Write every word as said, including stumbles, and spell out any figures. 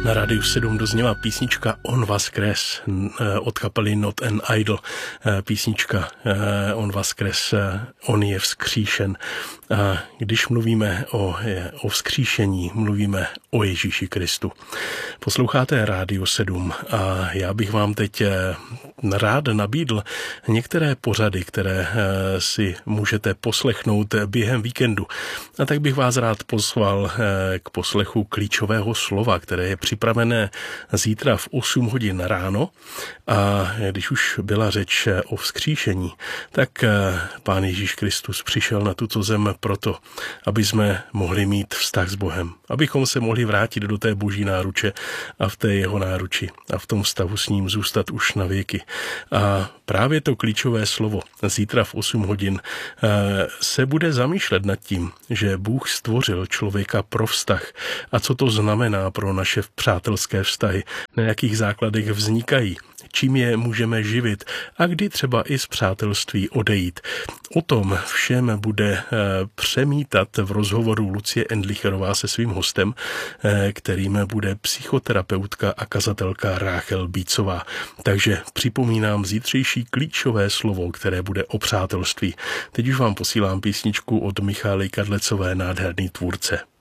Na Rádiu sedm dozněla písnička On Vaskres od kapely Not an Idol. Písnička On Vaskres, On je vzkříšen. A když mluvíme o, o vzkříšení, mluvíme o Ježíši Kristu. Posloucháte Rádio sedm a já bych vám teď rád nabídl některé pořady, které si můžete poslechnout během víkendu. A tak bych vás rád pozval k poslechu klíčového slova, které je připravené zítra v osm hodin ráno. A když už byla řeč o vzkříšení, tak Pán Ježíš Kristus přišel na tuto zem proto, aby jsme mohli mít vztah s Bohem, abychom se mohli vrátit do té boží náruče a v té jeho náruči a v tom vztahu s ním zůstat už na věky. A právě to klíčové slovo zítra v osm hodin se bude zamýšlet nad tím, že Bůh stvořil člověka pro vztah a co to znamená pro naše přátelské vztahy, na jakých základech vznikají, čím je můžeme živit a kdy třeba i z přátelství odejít. O tom všem bude přemítat v rozhovoru Lucie Endlicherová se svým hostem, kterým bude psychoterapeutka a kazatelka Ráchel Bícová. Takže připomínám zítřejší klíčové slovo, které bude o přátelství. Teď už vám posílám písničku od Michaely Kadlecové, Nádherný tvůrce.